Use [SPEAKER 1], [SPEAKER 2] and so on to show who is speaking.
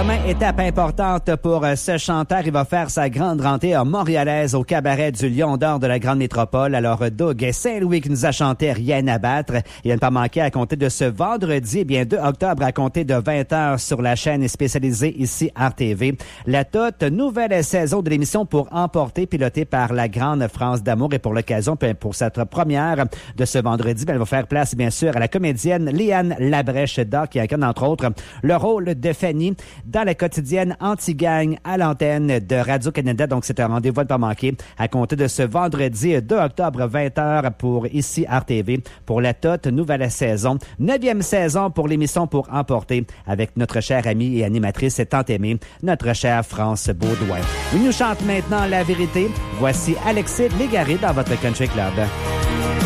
[SPEAKER 1] Demain, étape importante pour ce chanteur. Il va faire sa grande rentrée montréalaise au cabaret du Lion d'Or de la Grande Métropole. Alors, Doug Saint-Louis qui nous a chanté Rien à battre. Il ne pas manquer à compter de ce vendredi, 2 octobre, à compter de 20h sur la chaîne spécialisée ici RTV. La toute nouvelle saison de l'émission Pour emporter, pilotée par la Grande France d'amour. Et pour l'occasion, pour cette première de ce vendredi, elle va faire place, bien sûr, à la comédienne Léane Labrèche-Dard qui incarne, entre autres, le rôle de Fanny dans la quotidienne Anti-Gang à l'antenne de Radio-Canada. Donc, c'est un rendez-vous à ne pas manquer à compter de ce vendredi 2 octobre, 20h pour ici RTV pour la toute nouvelle saison. 9e saison pour l'émission Pour emporter avec notre chère amie et animatrice tant aimée, notre chère France Baudouin. Il nous chante maintenant La Vérité. Voici Alexis Légaré dans votre Country Club.